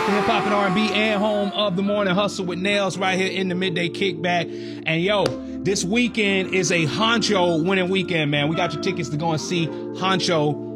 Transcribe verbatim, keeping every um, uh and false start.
for hip hop and R and B, and home of the morning hustle with Nails right here in the midday kickback. And yo, this weekend is a Honcho winning weekend, man. We got your tickets to go and see Honcho